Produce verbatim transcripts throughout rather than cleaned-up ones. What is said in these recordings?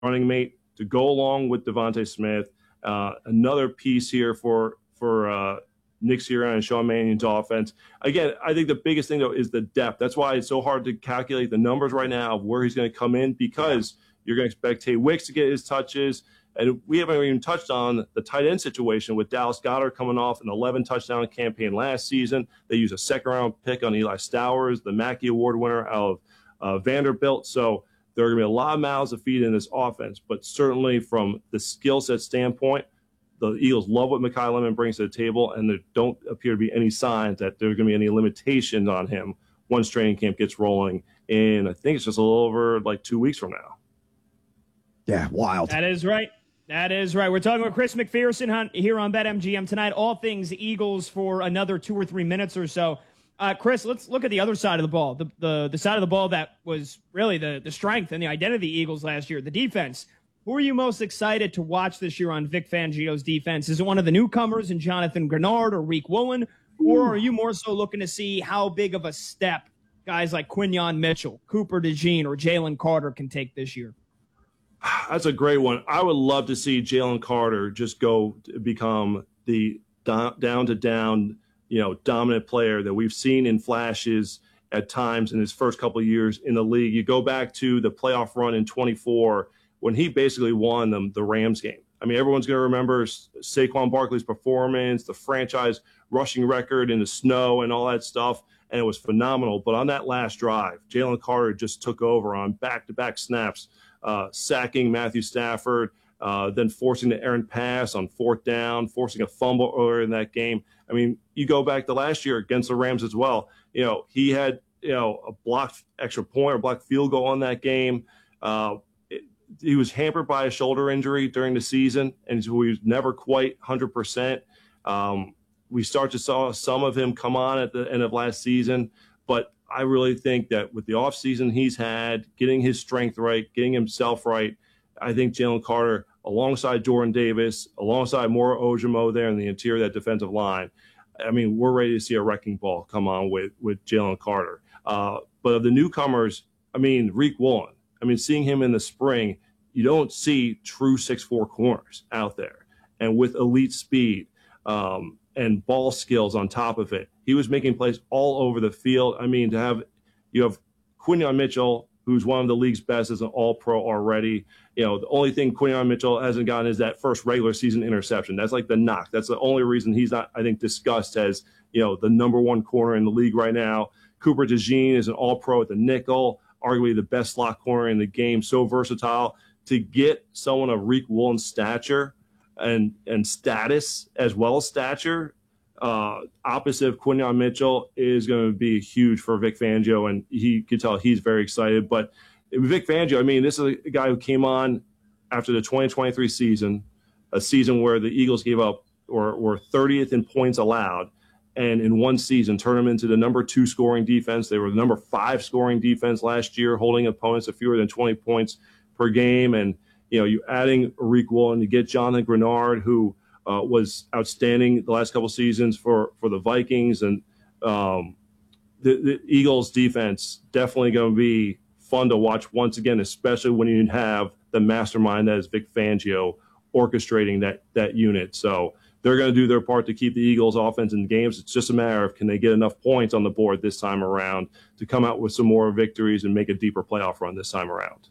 running mate to go along with Devontae Smith. Uh, another piece here for for uh, Nick Sirianni and Sean Mannion's offense. Again, I think the biggest thing, though, is the depth. That's why it's so hard to calculate the numbers right now of where he's going to come in, because you're going to expect Tay Wicks to get his touches. And we haven't even touched on the tight end situation with Dallas Goedert coming off an eleven touchdown campaign last season. They used a second-round pick on Eli Stowers, the Mackey Award winner out of uh, Vanderbilt. So there are going to be a lot of mouths to feed in this offense. But certainly from the skill set standpoint, the Eagles love what Mekhi Lemon brings to the table, and there don't appear to be any signs that there's going to be any limitations on him once training camp gets rolling. And I think it's just a little over like two weeks from now. Yeah, wild. That is right. That is right. We're talking with Chris McPherson here on BetMGM tonight. All things Eagles for another two or three minutes or so. Uh, Chris, let's look at the other side of the ball, the, the the side of the ball that was really the, the strength and the identity of the Eagles last year, the defense. Who are you most excited to watch this year on Vic Fangio's defense? Is it one of the newcomers in Jonathan Grenard or Reek Woolen? Or are you more so looking to see how big of a step guys like Quinyon Mitchell, Cooper DeJean, or Jalen Carter can take this year? That's a great one. I would love to see Jalen Carter just go to become the down to down, you know, dominant player that we've seen in flashes at times in his first couple of years in the league. You go back to the playoff run in twenty-four when he basically won them the Rams game. I mean, everyone's going to remember Saquon Barkley's performance, the franchise rushing record in the snow and all that stuff, and it was phenomenal. But on that last drive, Jalen Carter just took over on back-to-back snaps, uh, sacking Matthew Stafford, uh, then forcing the errant pass on fourth down, forcing a fumble earlier in that game. I mean, you go back to last year against the Rams as well. You know, he had, you know, a blocked extra point or blocked field goal on that game. Uh, it, he was hampered by a shoulder injury during the season, and he was never quite one hundred percent. Um, we start to saw some of him come on at the end of last season, but I really think that with the offseason he's had, getting his strength right, getting himself right, I think Jalen Carter, alongside Jordan Davis, alongside Moro Ojomo there in the interior of that defensive line, I mean, we're ready to see a wrecking ball come on with, with Jalen Carter. Uh, but of the newcomers, I mean, Reek Woolen, I mean, seeing him in the spring, you don't see true six four corners out there. And with elite speed um, and ball skills on top of it, he was making plays all over the field. I mean, to have you have Quinyon Mitchell, who's one of the league's best as an all-pro already. You know, the only thing Quinyon Mitchell hasn't gotten is that first regular season interception. That's like the knock. That's the only reason he's not, I think, discussed as, you know, the number one corner in the league right now. Cooper DeJean is an all-pro at the nickel, arguably the best slot corner in the game, so versatile. To get someone of Reek Woolen's stature and and status as well as stature, uh, opposite of Quinyon Mitchell, is going to be huge for Vic Fangio, and he could tell he's very excited. But Vic Fangio, I mean, this is a guy who came on after the twenty twenty-three season, a season where the Eagles gave up or were thirtieth in points allowed, and in one season turned them into the number two scoring defense. They were the number five scoring defense last year, holding opponents to fewer than twenty points per game. And, you know, you adding Reek Woolen, you get Jonathan Grenard, who uh, was outstanding the last couple seasons for, for the Vikings. And um, the, the Eagles defense definitely going to be fun to watch once again, especially when you have the mastermind that is Vic Fangio orchestrating that, that unit. So they're going to do their part to keep the Eagles offense in games. It's just a matter of can they get enough points on the board this time around to come out with some more victories and make a deeper playoff run this time around.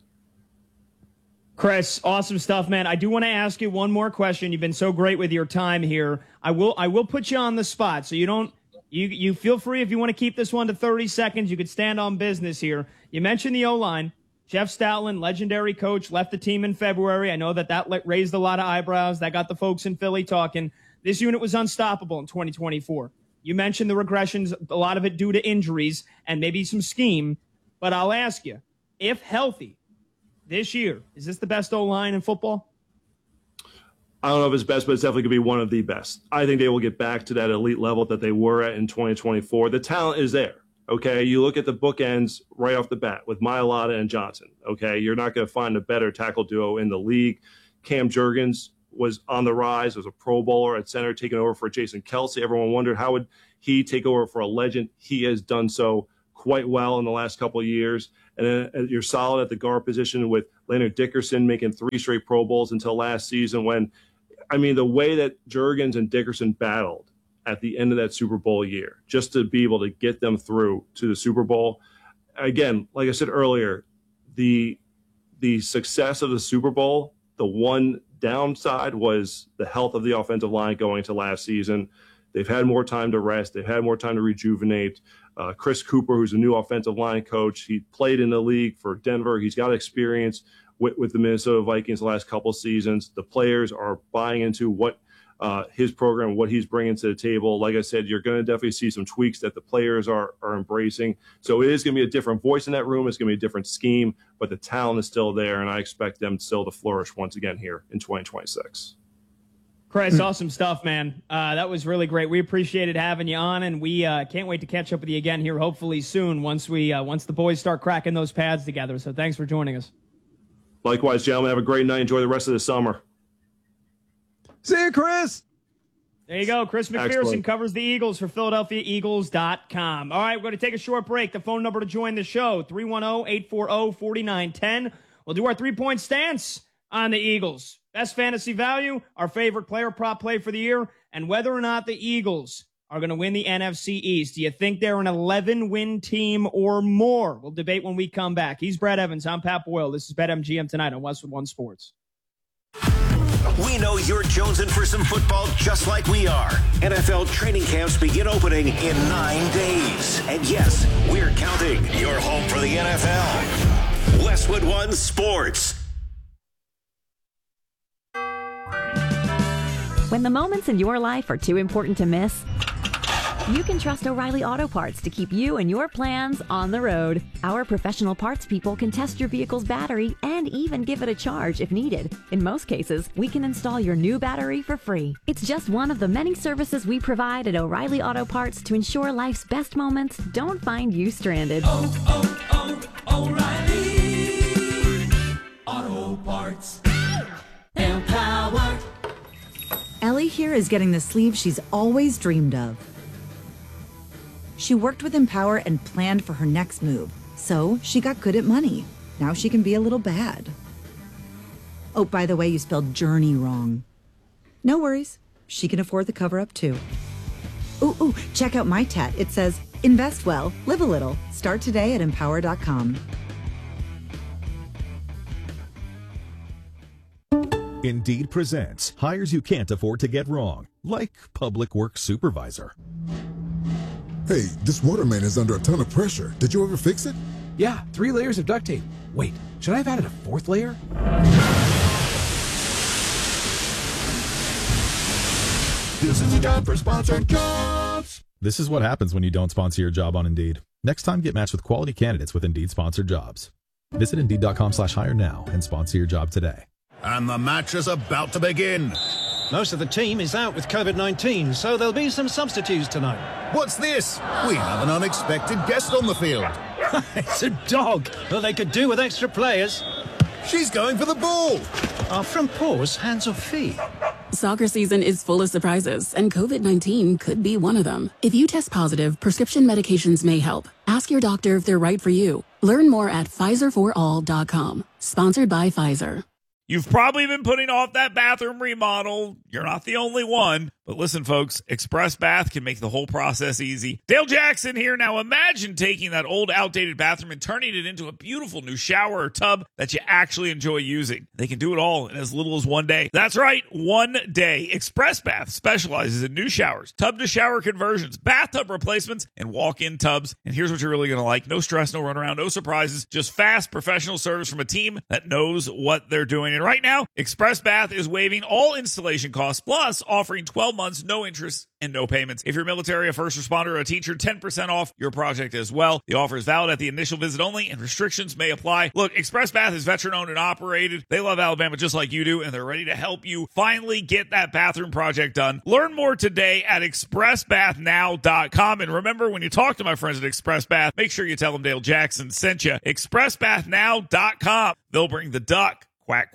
Chris, awesome stuff, man. I do want to ask you one more question. You've been so great with your time here. I will I will put you on the spot, so you don't you you feel free if you want to keep this one to thirty seconds. You could stand on business here. You mentioned the O-line. Jeff Stoutland, legendary coach, left the team in February. I know that that raised a lot of eyebrows. That got the folks in Philly talking. This unit was unstoppable in twenty twenty-four. You mentioned the regressions, a lot of it due to injuries and maybe some scheme. But I'll ask you, if healthy, this year, is this the best O-line in football? I don't know if it's best, but it's definitely going to be one of the best. I think they will get back to that elite level that they were at in twenty twenty-four. The talent is there, okay? You look at the bookends right off the bat with Mailata and Johnson, okay? You're not going to find a better tackle duo in the league. Cam Jurgens was on the rise, was a Pro Bowler at center, taking over for Jason Kelce. Everyone wondered how would he take over for a legend. He has done so quite well in the last couple of years. And then you're solid at the guard position with Leonard Dickerson making three straight Pro Bowls until last season when, I mean, the way that Juergens and Dickerson battled at the end of that Super Bowl year, just to be able to get them through to the Super Bowl. Again, like I said earlier, the the success of the Super Bowl, the one downside was the health of the offensive line going to last season. They've had more time to rest. They've had more time to rejuvenate. Uh, Chris Cooper, who's a new offensive line coach, he played in the league for Denver. He's got experience with, with the Minnesota Vikings the last couple seasons. The players are buying into what uh, his program, what he's bringing to the table. Like I said, you're going to definitely see some tweaks that the players are are embracing. So it is going to be a different voice in that room. It's going to be a different scheme, but the talent is still there, and I expect them still to flourish once again here in twenty twenty-six. Chris, awesome stuff, man. Uh, that was really great. We appreciated having you on, and we uh, can't wait to catch up with you again here, hopefully soon, once we uh, once the boys start cracking those pads together. So thanks for joining us. Likewise, gentlemen. Have a great night. Enjoy the rest of the summer. See you, Chris. There you go. Chris McPherson Excellent. covers the Eagles for Philadelphia Eagles dot com. All right, we're going to take a short break. The phone number to join the show, three one zero, eight four zero, four nine one zero. We'll do our three-point stance on the Eagles. Best fantasy value, our favorite player prop play for the year, and whether or not the Eagles are going to win the N F C East. Do you think they're an eleven-win team or more? We'll debate when we come back. He's Brad Evans. I'm Pat Boyle. This is BetMGM tonight on Westwood One Sports. We know you're jonesing for some football just like we are. N F L training camps begin opening in nine days. And yes, we're counting. Your home for the N F L. Westwood One Sports. When the moments in your life are too important to miss, you can trust O'Reilly Auto Parts to keep you and your plans on the road. Our professional parts people can test your vehicle's battery and even give it a charge if needed. In most cases, we can install your new battery for free. It's just one of the many services we provide at O'Reilly Auto Parts to ensure life's best moments don't find you stranded. Oh, oh, oh, O'Reilly Auto Parts. Empower. Ellie here is getting the sleeve she's always dreamed of. She worked with Empower and planned for her next move, so she got good at money. Now she can be a little bad. Oh, by the way, you spelled journey wrong. No worries, she can afford the cover-up too. Ooh, ooh, check out my tat. It says, invest well, live a little. Start today at empower dot com. Indeed presents hires you can't afford to get wrong, like public works supervisor. Hey, this water main is under a ton of pressure. Did you ever fix it? Yeah, three layers of duct tape. Wait, should I have added a fourth layer? This is a job for sponsored jobs. This is what happens when you don't sponsor your job on Indeed. Next time, get matched with quality candidates with Indeed sponsored jobs. Visit Indeed dot com slash hire now and sponsor your job today. And the match is about to begin. Most of the team is out with COVID nineteen, so there'll be some substitutes tonight. What's this? We have an unexpected guest on the field. It's a dog. Well, they could do with extra players. She's going for the ball. Are front paws hands or feet? Soccer season is full of surprises, and COVID nineteen could be one of them. If you test positive, prescription medications may help. Ask your doctor if they're right for you. Learn more at Pfizer for all dot com. Sponsored by Pfizer. You've probably been putting off that bathroom remodel. You're not the only one. But listen, folks, Express Bath can make the whole process easy. Dale Jackson here. Now imagine taking that old, outdated bathroom and turning it into a beautiful new shower or tub that you actually enjoy using. They can do it all in as little as one day. That's right, one day. Express Bath specializes in new showers, tub-to-shower conversions, bathtub replacements, and walk-in tubs. And here's what you're really going to like. No stress, no runaround, no surprises, just fast, professional service from a team that knows what they're doing. And right now, Express Bath is waiving all installation costs, plus offering twelve months, no interest, and no payments. If you're military, a first responder, or a teacher, ten percent off your project as well. The offer is valid at the initial visit only, and restrictions may apply. Look, Express Bath is veteran-owned and operated. They love Alabama just like you do, and they're ready to help you finally get that bathroom project done. Learn more today at express bath now dot com. And remember, when you talk to my friends at Express Bath, make sure you tell them Dale Jackson sent you. express bath now dot com. They'll bring the duck. Quack, quack.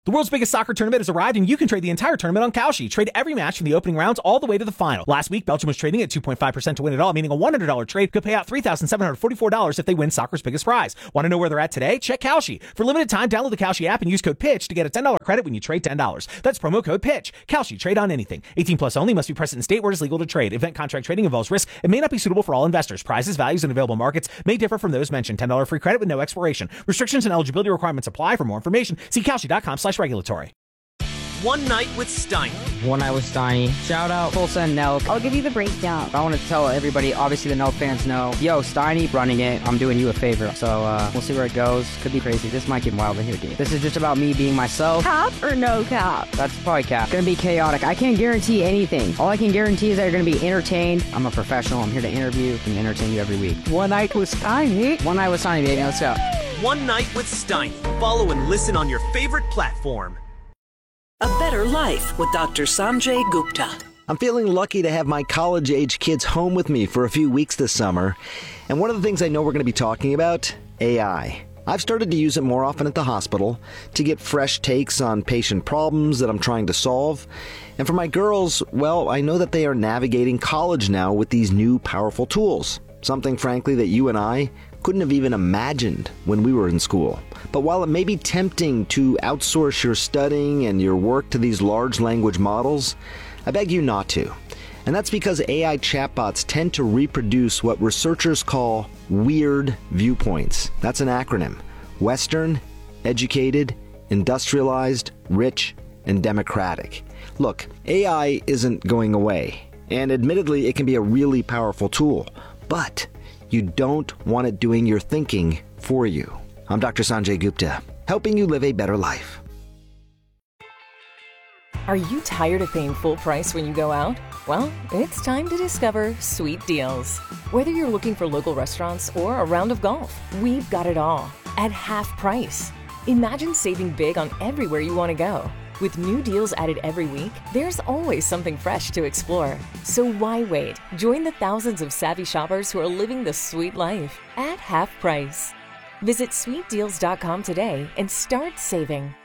The world's biggest soccer tournament has arrived, and you can trade the entire tournament on Kalshi. Trade every match from the opening rounds all the way to the final. Last week, Belgium was trading at two point five percent to win it all, meaning a one hundred dollars trade could pay out three thousand seven hundred forty-four dollars if they win soccer's biggest prize. Want to know where they're at today? Check Kalshi. For limited time, download the Kalshi app and use code PITCH to get a ten dollars credit when you trade ten dollars. That's promo code PITCH. Kalshi. Trade on anything. eighteen plus only. Must be present in state where it is legal to trade. Event contract trading involves risk and may not be suitable for all investors. Prizes, values, and available markets may differ from those mentioned. ten dollars free credit with no expiration. Restrictions and eligibility requirements apply. For more information, see Kalshi.com slash regulatory. One Night with Steiny. One Night with Steiny. Shout out Tulsa and Nelk. I'll give you the breakdown. I want to tell everybody, obviously the Nelk fans know, yo, Steiny running it. I'm doing you a favor. So uh, we'll see where it goes. Could be crazy. This might get wild in here, dude. This is just about me being myself. Cap or no cap? That's probably cap. Gonna be chaotic. I can't guarantee anything. All I can guarantee is that you're gonna be entertained. I'm a professional. I'm here to interview and entertain you every week. One Night with Steiny. One Night with Steiny, baby. Let's go. One Night with Steiny. Follow and listen on your favorite platform. A Better Life with Doctor Sanjay Gupta. I'm feeling lucky to have my college-age kids home with me for a few weeks this summer. And one of the things I know we're going to be talking about, A I. I've started to use it more often at the hospital to get fresh takes on patient problems that I'm trying to solve. And for my girls, well, I know that they are navigating college now with these new powerful tools. Something, frankly, that you and I couldn't have even imagined when we were in school. But while it may be tempting to outsource your studying and your work to these large language models, I beg you not to. And that's because A I chatbots tend to reproduce what researchers call weird viewpoints. That's an acronym. Western, educated, industrialized, rich, and democratic. Look, A I isn't going away. And admittedly, it can be a really powerful tool. But you don't want it doing your thinking for you. I'm Doctor Sanjay Gupta, helping you live a better life. Are you tired of paying full price when you go out? Well, it's time to discover Sweet Deals. Whether you're looking for local restaurants or a round of golf, we've got it all at half price. Imagine saving big on everywhere you want to go. With new deals added every week, there's always something fresh to explore. So why wait? Join the thousands of savvy shoppers who are living the sweet life at half price. Visit sweet deals dot com today and start saving.